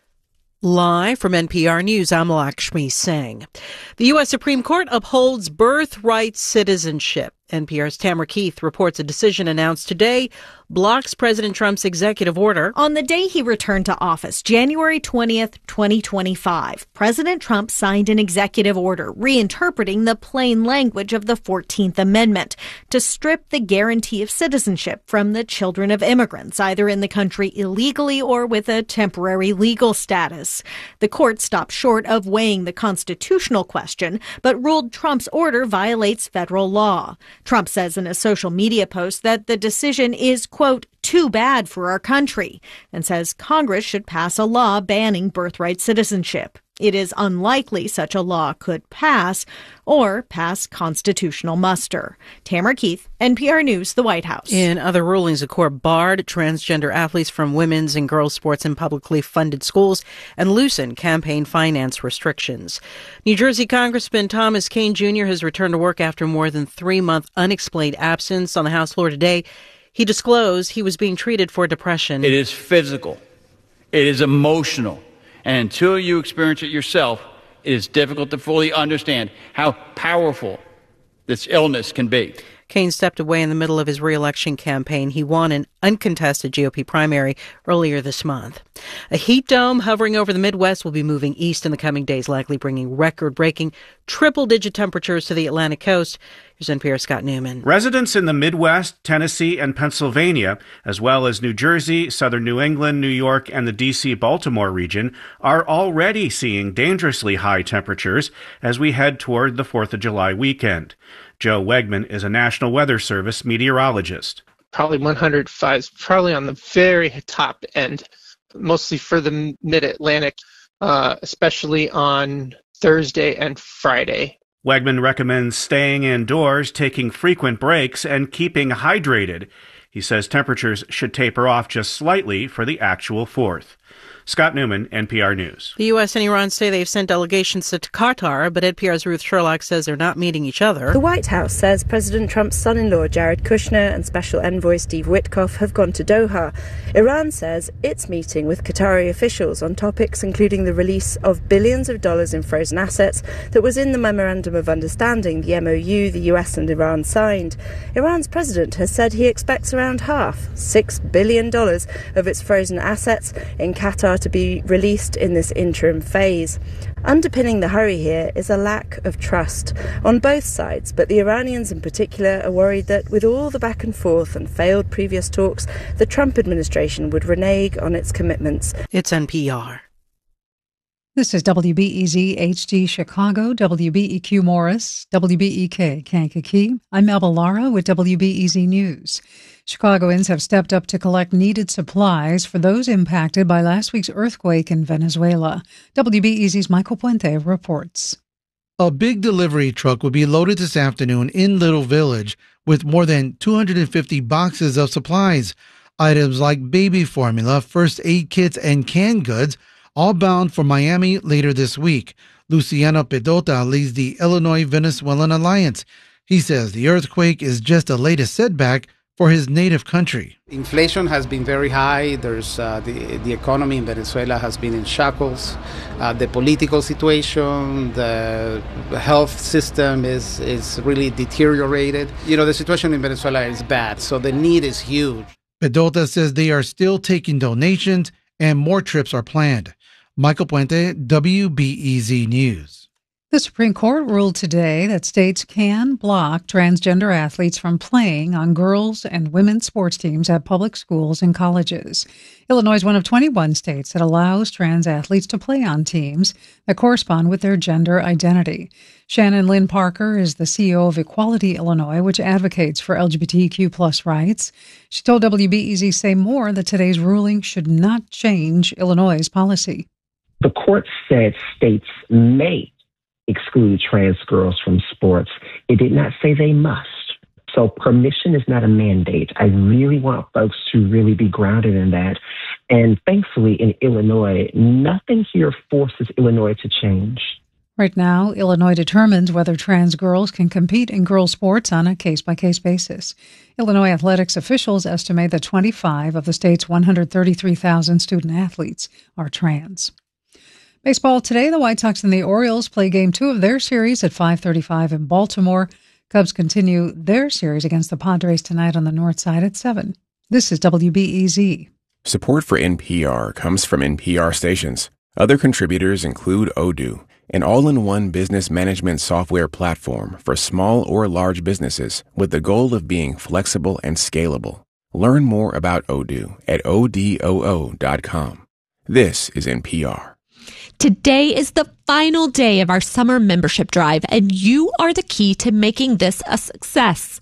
Live from N P R News, I'm Lakshmi Singh. The U S Supreme Court upholds birthright citizenship. N P R's Tamara Keith reports a decision announced today blocks President Trump's executive order. On the day he returned to office, January twentieth, twenty twenty-five, President Trump signed an executive order reinterpreting the plain language of the fourteenth Amendment to strip the guarantee of citizenship from the children of immigrants, either in the country illegally or with a temporary legal status. The court stopped short of weighing the constitutional question, but ruled Trump's order violates federal law. Trump says in a social media post that the decision is, quote, too bad for our country, and says Congress should pass a law banning birthright citizenship. It is unlikely such a law could pass or pass constitutional muster. Tamara Keith, N P R News, the White House. In other rulings, the court barred transgender athletes from women's and girls' sports in publicly funded schools and loosened campaign finance restrictions. New Jersey Congressman Thomas Kean Junior has returned to work after more than three-month unexplained absence. On the House floor today, he disclosed he was being treated for depression. It is physical. It is emotional. And until you experience it yourself, it is difficult to fully understand how powerful this illness can be. Kean stepped away in the middle of his re-election campaign. He won an uncontested G O P primary earlier this month. A heat dome hovering over the Midwest will be moving east in the coming days, likely bringing record-breaking triple-digit temperatures to the Atlantic coast. Here's N P R's Scott Newman. Residents in the Midwest, Tennessee, and Pennsylvania, as well as New Jersey, southern New England, New York, and the D C Baltimore region, are already seeing dangerously high temperatures as we head toward the fourth of July weekend. Joe Wegman is a National Weather Service meteorologist. Probably one hundred five, probably on the very top end, mostly for the mid-Atlantic, uh, especially on Thursday and Friday. Wegman recommends staying indoors, taking frequent breaks, and keeping hydrated. He says temperatures should taper off just slightly for the actual fourth. Scott Newman, N P R News. The U S and Iran say they've sent delegations to Qatar, but N P R's Ruth Sherlock says they're not meeting each other. The White House says President Trump's son-in-law Jared Kushner and Special Envoy Steve Witkoff have gone to Doha. Iran says it's meeting with Qatari officials on topics including the release of billions of dollars in frozen assets that was in the Memorandum of Understanding, the M O U the U S and Iran signed. Iran's president has said he expects around half, six billion dollars, of its frozen assets in Qatar to be released in this interim phase. Underpinning the hurry here is a lack of trust on both sides, but the Iranians in particular are worried that with all the back and forth and failed previous talks, the Trump administration would renege on its commitments. It's N P R. This is W B E Z H D Chicago, W B E Q Morris, W B E K Kankakee. I'm Melba Lara with W B E Z News. Chicagoans have stepped up to collect needed supplies for those impacted by last week's earthquake in Venezuela. W B E Z's Michael Puente reports. A big delivery truck will be loaded this afternoon in Little Village with more than two hundred fifty boxes of supplies. Items like baby formula, first aid kits, and canned goods, all bound for Miami later this week. Luciano Pedota leads the Illinois-Venezuelan Alliance. He says the earthquake is just the latest setback for his native country. Inflation has been very high. There's uh, the the economy in Venezuela has been in shackles. Uh, the political situation, the health system is is really deteriorated. You know, the situation in Venezuela is bad, so the need is huge. Pedota says they are still taking donations and more trips are planned. Michael Puente, W B E Z News. The Supreme Court ruled today that states can block transgender athletes from playing on girls' and women's sports teams at public schools and colleges. Illinois is one of twenty-one states that allows trans athletes to play on teams that correspond with their gender identity. Shannon Lynn Parker is the C E O of Equality Illinois, which advocates for L G B T Q plus rights. She told W B E Z Say More that today's ruling should not change Illinois' policy. The court said states may exclude trans girls from sports. It did not say they must. So permission is not a mandate. I really want folks to really be grounded in that. And thankfully in Illinois, nothing here forces Illinois to change. Right now, Illinois determines whether trans girls can compete in girls' sports on a case-by-case basis. Illinois athletics officials estimate that twenty-five of the state's one hundred thirty-three thousand student athletes are trans. Baseball today, the White Sox and the Orioles play game two of their series at five thirty-five in Baltimore. Cubs continue their series against the Padres tonight on the north side at seven. This is W B E Z. Support for N P R comes from N P R stations. Other contributors include Odoo, an all-in-one business management software platform for small or large businesses with the goal of being flexible and scalable. Learn more about Odoo at O D O O dot com. This is N P R. Today is the final day of our summer membership drive, and you are the key to making this a success.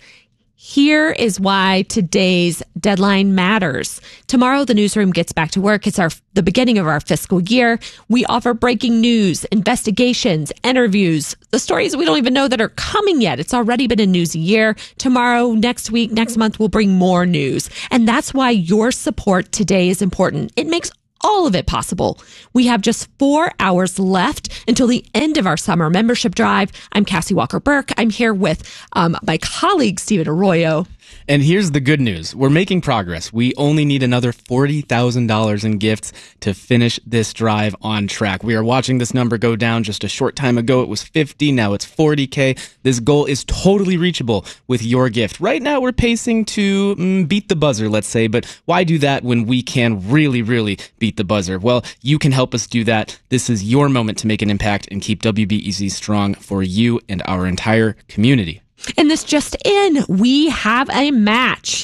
Here is why today's deadline matters. Tomorrow, the newsroom gets back to work. It's our the beginning of our fiscal year. We offer breaking news, investigations, interviews, the stories we don't even know that are coming yet. It's already been a newsy year. Tomorrow, next week, next month, we'll bring more news. And that's why your support today is important. It makes all of it possible. We have just four hours left until the end of our summer membership drive. I'm Cassie Walker-Burke. I'm here with um, my colleague, Stephen Arroyo. And here's the good news. We're making progress. We only need another forty thousand dollars in gifts to finish this drive on track. We are watching this number go down. Just a short time ago, it was fifty. Now it's forty K. This goal is totally reachable with your gift. Right now, we're pacing to mm, beat the buzzer, let's say. But why do that when we can really, really beat the buzzer? Well, you can help us do that. This is your moment to make an impact and keep W B E Z strong for you and our entire community. And this just in, we have a match.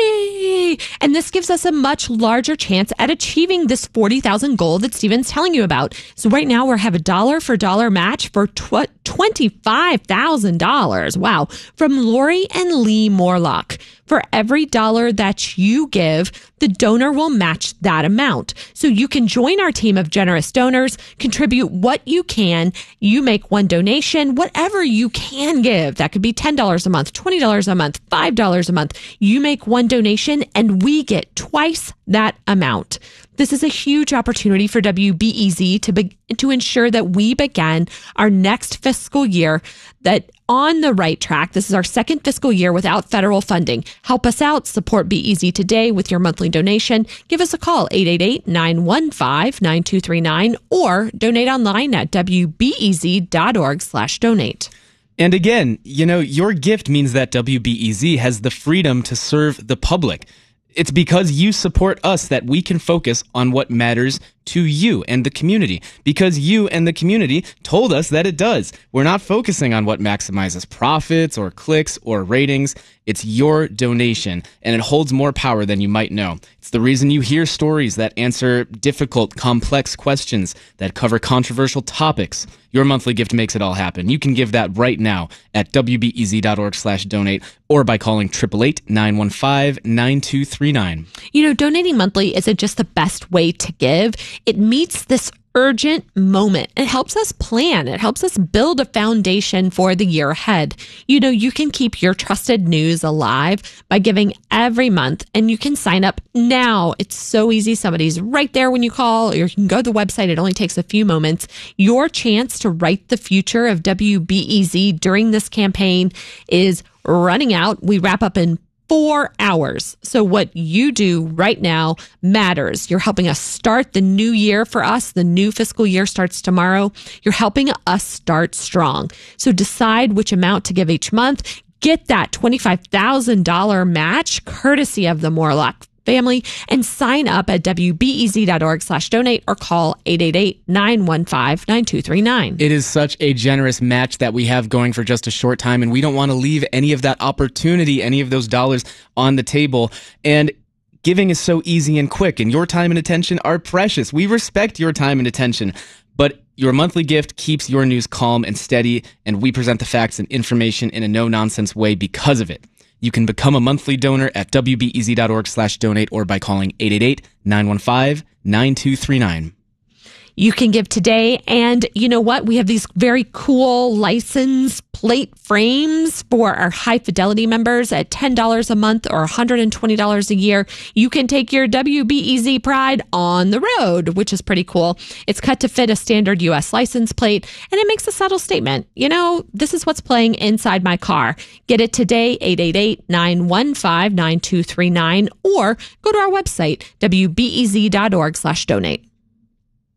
Yay! And this gives us a much larger chance at achieving this forty thousand goal that Stephen's telling you about. So right now we have a dollar for dollar match for tw- twenty-five thousand dollars. Wow. From Lori and Lee Morlock. For every dollar that you give, the donor will match that amount. So you can join our team of generous donors, contribute what you can. You make one donation, whatever you can give. That could be ten dollars a month, twenty dollars a month, five dollars a month. You make one donation and we get twice that amount. This is a huge opportunity for W B E Z to be, to ensure that we begin our next fiscal year that on the right track. This is our second fiscal year without federal funding. Help us out. Support B E Z today with your monthly donation. Give us a call, eight eight eight, nine one five, nine two three nine, or donate online at W B E Z dot org slash donate. And again, you know, your gift means that W B E Z has the freedom to serve the public. It's because you support us that we can focus on what matters to you and the community, because you and the community told us that it does. We're not focusing on what maximizes profits or clicks or ratings. It's your donation, and it holds more power than you might know. It's the reason you hear stories that answer difficult, complex questions, that cover controversial topics. Your monthly gift makes it all happen. You can give that right now at W B E Z dot org slash donate or by calling eight eight eight, nine one five, nine two three nine. You know, donating monthly isn't just the best way to give. It meets this urgent moment. It helps us plan. It helps us build a foundation for the year ahead. You know, you can keep your trusted news alive by giving every month, and you can sign up now. It's so easy. Somebody's right there when you call, or you can go to the website. It only takes a few moments. Your chance to write the future of W B E Z during this campaign is running out. We wrap up in Four hours. So what you do right now matters. You're helping us start the new year for us. The new fiscal year starts tomorrow. You're helping us start strong. So decide which amount to give each month. Get that twenty-five thousand dollars match courtesy of the Morlock family and sign up at W B E Z dot org slash donate or call eight eight eight, nine one five, nine two three nine. It is such a generous match that we have going for just a short time, and we don't want to leave any of that opportunity, any of those dollars on the table. And giving is so easy and quick, and your time and attention are precious. We respect your time and attention, but your monthly gift keeps your news calm and steady, and we present the facts and information in a no-nonsense way because of it. You can become a monthly donor at W B E Z dot org slash donate or by calling eight eight eight, nine one five, nine two three nine. You can give today. And you know what? We have these very cool license plate frames for our high fidelity members at ten dollars a month or one hundred twenty dollars a year. You can take your W B E Z pride on the road, which is pretty cool. It's cut to fit a standard U S license plate, and it makes a subtle statement. You know, this is what's playing inside my car. Get it today, eight eight eight, nine one five, nine two three nine, or go to our website, W B E Z dot org slash donate.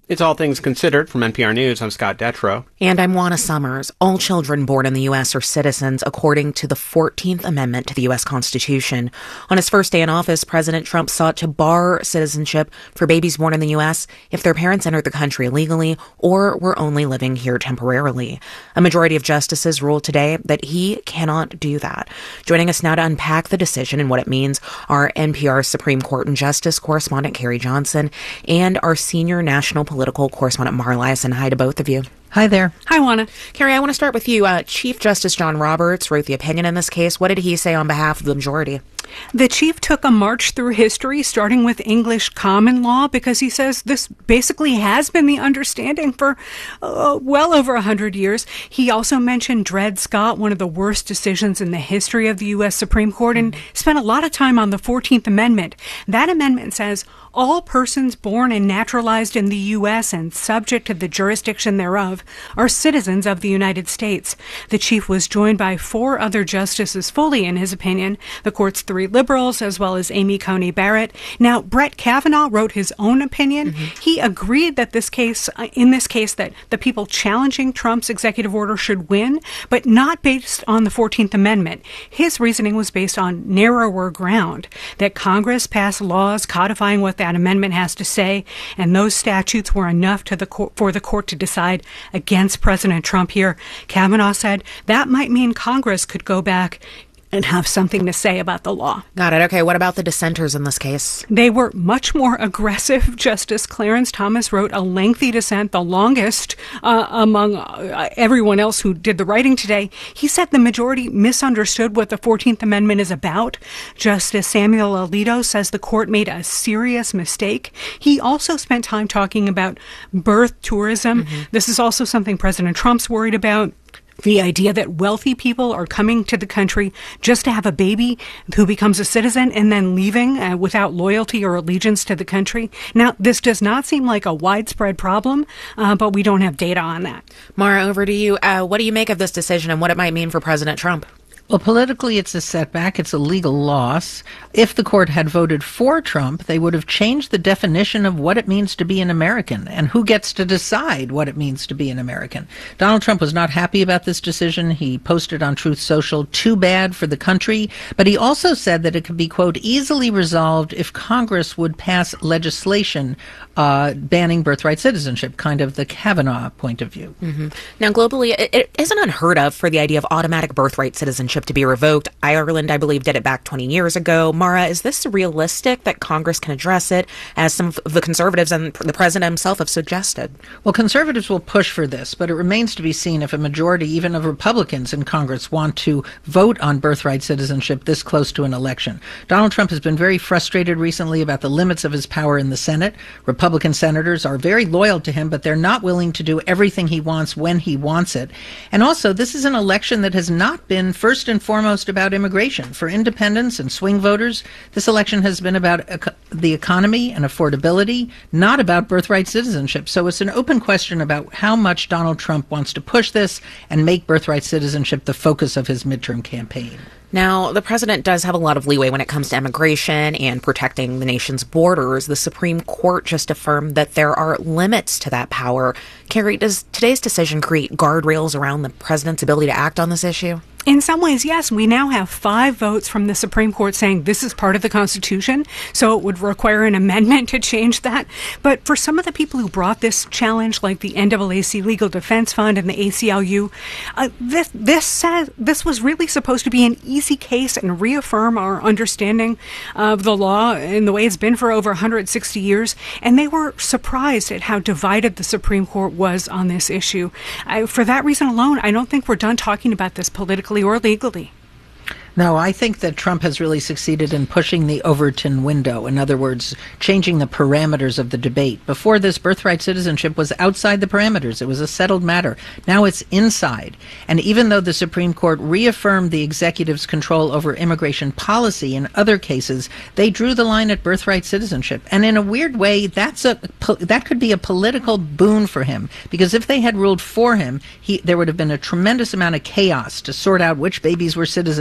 It's All Things Considered from N P R News. I'm Scott Detrow. And I'm Juana Summers. All children born in the U S are citizens according to the fourteenth Amendment to the U S Constitution. On his first day in office, President Trump sought to bar citizenship for babies born in the U S if their parents entered the country illegally or were only living here temporarily. A majority of justices ruled today that he cannot do that. Joining us now to unpack the decision and what it means are N P R Supreme Court and Justice correspondent Carrie Johnson and our senior national political correspondent Mara Liasson. Hi to both of you. Hi there. Hi, Juana. Carrie, I want to start with you. Uh, Chief Justice John Roberts wrote the opinion in this case. What did he say on behalf of the majority? The chief took a march through history, starting with English common law, because he says this basically has been the understanding for uh, well over one hundred years. He also mentioned Dred Scott, one of the worst decisions in the history of the U S Supreme Court, and spent a lot of time on the fourteenth Amendment. That amendment says all persons born and naturalized in the U S and subject to the jurisdiction thereof are citizens of the United States. The chief was joined by four other justices fully in his opinion, the court's three liberals, as well as Amy Coney Barrett. Now, Brett Kavanaugh wrote his own opinion. Mm-hmm. He agreed that this case, uh, in this case, that the people challenging Trump's executive order should win, but not based on the fourteenth Amendment. His reasoning was based on narrower ground, that Congress passed laws codifying what that amendment has to say, and those statutes were enough to the court, for the court to decide against President Trump here. Kavanaugh said that might mean Congress could go back and have something to say about the law. Got it. Okay, what about the dissenters in this case? They were much more aggressive. Justice Clarence Thomas wrote a lengthy dissent, the longest uh, among uh, everyone else who did the writing today. He said the majority misunderstood what the fourteenth Amendment is about. Justice Samuel Alito says the court made a serious mistake. He also spent time talking about birth tourism. Mm-hmm. This is also something President Trump's worried about. The idea that wealthy people are coming to the country just to have a baby who becomes a citizen and then leaving uh, without loyalty or allegiance to the country. Now, this does not seem like a widespread problem, uh, but we don't have data on that. Mara, over to you. Uh, what do you make of this decision and what it might mean for President Trump? Well, politically, it's a setback. It's a legal loss. If the court had voted for Trump, they would have changed the definition of what it means to be an American and who gets to decide what it means to be an American. Donald Trump was not happy about this decision. He posted on Truth Social, too bad for the country. But he also said that it could be, quote, easily resolved if Congress would pass legislation uh, banning birthright citizenship, kind of the Kavanaugh point of view. Mm-hmm. Now, globally, it, it isn't unheard of for the idea of automatic birthright citizenship to be revoked. Ireland, I believe, did it back twenty years ago. Mara, is this realistic that Congress can address it, as some of the conservatives and the president himself have suggested? Well, conservatives will push for this, but it remains to be seen if a majority, even of Republicans in Congress, want to vote on birthright citizenship this close to an election. Donald Trump has been very frustrated recently about the limits of his power in the Senate. Republican senators are very loyal to him, but they're not willing to do everything he wants when he wants it. And also, this is an election that has not been first and foremost about immigration. For independents and swing voters, this election has been about ec- the economy and affordability, not about birthright citizenship. So it's an open question about how much Donald Trump wants to push this and make birthright citizenship the focus of his midterm campaign. Now, the president does have a lot of leeway when it comes to immigration and protecting the nation's borders. The Supreme Court just affirmed that there are limits to that power. Carrie, does today's decision create guardrails around the president's ability to act on this issue? In some ways, yes. We now have five votes from the Supreme Court saying this is part of the Constitution, so it would require an amendment to change that. But for some of the people who brought this challenge, like the N double A C Legal Defense Fund and the A C L U, uh, this this says this was really supposed to be an easy case and reaffirm our understanding of the law in the way it's been for over one hundred sixty years. And they were surprised at how divided the Supreme Court was on this issue. I, for that reason alone, I don't think we're done talking about this politically or legally. No, I think that Trump has really succeeded in pushing the Overton window. In other words, changing the parameters of the debate. Before this, birthright citizenship was outside the parameters. It was a settled matter. Now it's inside. And even though the Supreme Court reaffirmed the executive's control over immigration policy in other cases, they drew the line at birthright citizenship. And in a weird way, that's a that could be a political boon for him. Because if they had ruled for him, he, there would have been a tremendous amount of chaos to sort out which babies were citizens and which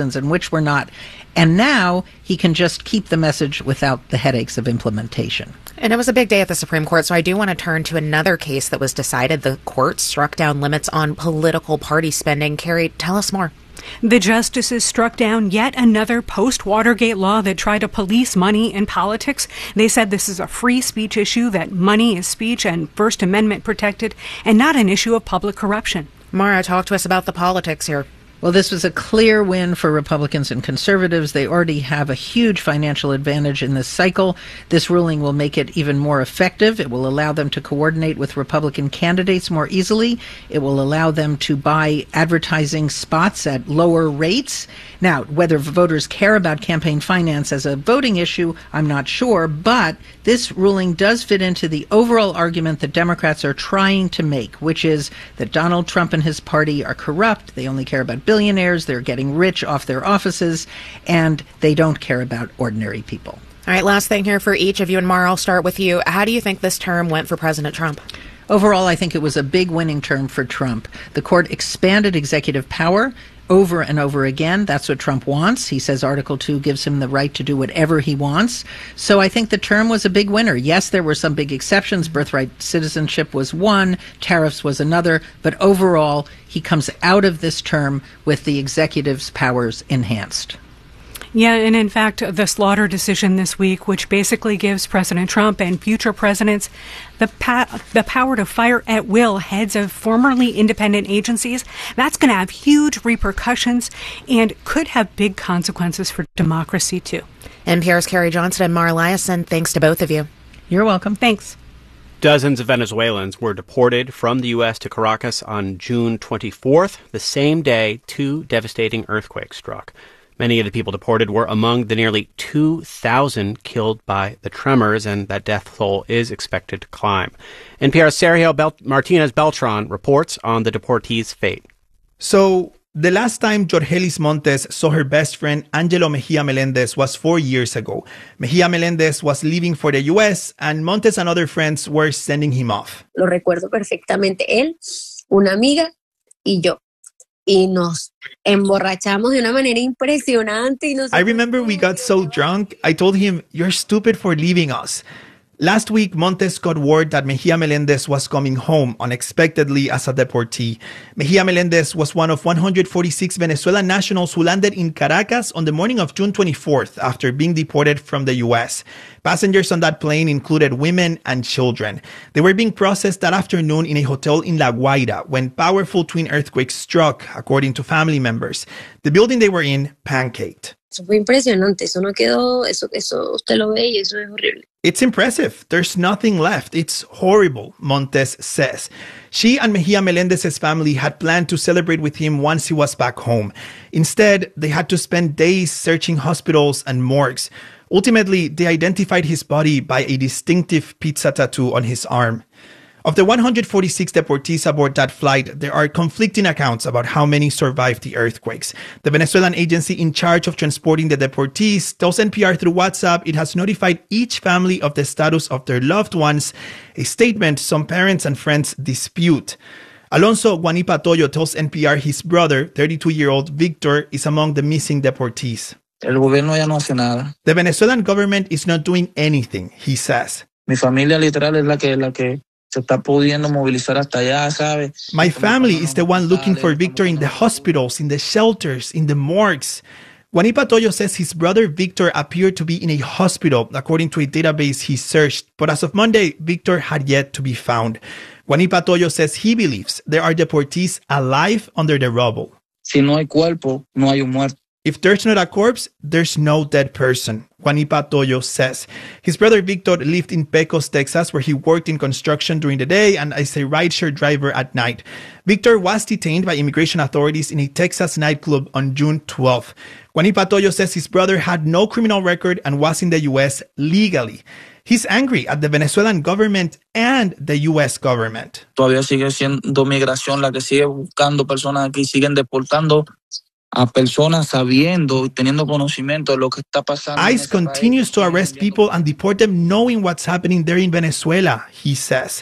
which we're not. And now he can just keep the message without the headaches of implementation. And it was a big day at the Supreme Court, so I do want to turn to another case that was decided. The court struck down limits on political party spending. Carrie, tell us more. The justices struck down yet another post-Watergate law that tried to police money in politics. They said this is a free speech issue, that money is speech and First Amendment protected, and not an issue of public corruption. Mara, talk to us about the politics here. Well, this was a clear win for Republicans and conservatives. They already have a huge financial advantage in this cycle. This ruling will make it even more effective. It will allow them to coordinate with Republican candidates more easily. It will allow them to buy advertising spots at lower rates. Now, whether voters care about campaign finance as a voting issue, I'm not sure, but this ruling does fit into the overall argument that Democrats are trying to make, which is that Donald Trump and his party are corrupt. They only care about billionaires, they're getting rich off their offices, and they don't care about ordinary people. All right, last thing here for each of you, and Mara, I'll start with you. How do you think this term went for President Trump? Overall, I think it was a big winning term for Trump. The court expanded executive power over and over again. That's what Trump wants. He says Article two gives him the right to do whatever he wants. So I think the term was a big winner. Yes, there were some big exceptions. Birthright citizenship was one, tariffs was another, but overall, he comes out of this term with the executive's powers enhanced. Yeah, and in fact, the Slaughter decision this week, which basically gives President Trump and future presidents the pa- the power to fire at will heads of formerly independent agencies, that's going to have huge repercussions and could have big consequences for democracy, too. N P R's Carrie Johnson and Mara Liasson, thanks to both of you. You're welcome. Thanks. Dozens of Venezuelans were deported from the U S to Caracas on June twenty-fourth, the same day two devastating earthquakes struck. Many of the people deported were among the nearly two thousand killed by the tremors, and that death toll is expected to climb. N P R's Sergio Bel- Martinez Beltran reports on the deportees' fate. So, the last time Jorgelis Montes saw her best friend Angelo Mejia Melendez was four years ago. Mejia Melendez was leaving for the U S, and Montes and other friends were sending him off. Lo recuerdo perfectamente. Él, una amiga y yo. Y nos emborrachamos de una manera impresionante. Y nos... I remember we got so drunk, I told him, "You're stupid for leaving us." Last week, Montes got word that Mejia Melendez was coming home unexpectedly as a deportee. Mejia Melendez was one of one hundred forty-six Venezuelan nationals who landed in Caracas on the morning of June twenty-fourth after being deported from the U S. Passengers on that plane included women and children. They were being processed that afternoon in a hotel in La Guaira when powerful twin earthquakes struck, according to family members. The building they were in pancaked. Eso fue impresionante. Eso no quedó, eso, eso usted lo ve y eso es horrible. It's impressive. There's nothing left. It's horrible, Montes says. She and Mejia Melendez's family had planned to celebrate with him once he was back home. Instead, they had to spend days searching hospitals and morgues. Ultimately, they identified his body by a distinctive pizza tattoo on his arm. Of the one hundred forty-six deportees aboard that flight, there are conflicting accounts about how many survived the earthquakes. The Venezuelan agency in charge of transporting the deportees tells N P R through WhatsApp it has notified each family of the status of their loved ones, a statement some parents and friends dispute. Alonso Guanipa Toyo tells N P R his brother, thirty-two-year-old Victor, is among the missing deportees. El gobierno ya no hace nada. The Venezuelan government is not doing anything, he says. Mi familia literal es la que, la que se está pudiendo movilizar hasta allá, ¿sabe? My family is the one looking for Victor in the hospitals, in the shelters, in the morgues. Guanipa Toyo says his brother Victor appeared to be in a hospital, according to a database he searched. But as of Monday, Victor had yet to be found. Guanipa Toyo says he believes there are deportees alive under the rubble. Si no hay cuerpo, no hay un muerto. If there's not a corpse, there's no dead person, Guanipa Toyo says. His brother Victor lived in Pecos, Texas, where he worked in construction during the day and as a rideshare driver at night. Victor was detained by immigration authorities in a Texas nightclub on June twelfth. Guanipa Toyo says his brother had no criminal record and was in the U S legally. He's angry at the Venezuelan government and the U S government. Todavía sigue siendo migración la que sigue buscando personas aquí, siguen deportando a personas sabiendo y teniendo conocimiento de lo que está pasando. ICE continues to arrest people and deport them knowing what's happening there in Venezuela, he says.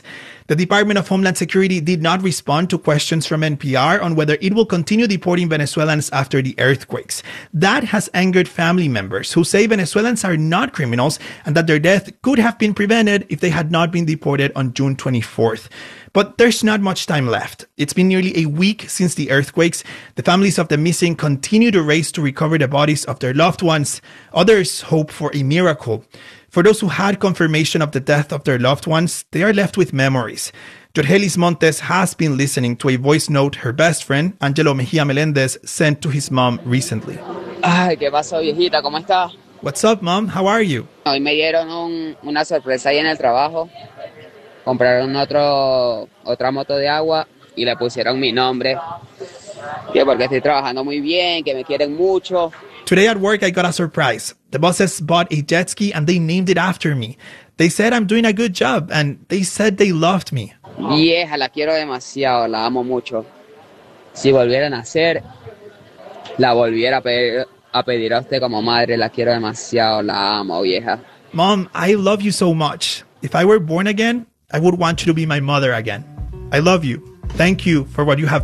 The Department of Homeland Security did not respond to questions from N P R on whether it will continue deporting Venezuelans after the earthquakes. That has angered family members who say Venezuelans are not criminals and that their death could have been prevented if they had not been deported on June twenty-fourth. But there's not much time left. It's been nearly a week since the earthquakes. The families of the missing continue to race to recover the bodies of their loved ones. Others hope for a miracle. For those who had confirmation of the death of their loved ones, they are left with memories. Jorgelis Montes has been listening to a voice note her best friend, Angelo Mejia Melendez, sent to his mom recently. Ay, ¿qué pasó, viejita? ¿Cómo está? What's up, Mom? How are you? Hoy me dieron un, una sorpresa ahí en el trabajo. Compraron otro, otra moto de agua y le pusieron mi nombre. Que porque estoy trabajando muy bien, que me quieren mucho. Today at work, I got a surprise. The bosses bought a jet ski and they named it after me. They said I'm doing a good job and they said they loved me. Vieja, la quiero demasiado, la amo mucho. Si volviera a nacer, la volviera a pedir, a pedir a usted como madre. La quiero demasiado, la amo, vieja. Mom, I love you so much. If I were born again, I would want you to be my mother again. I love you. Thank you for what you have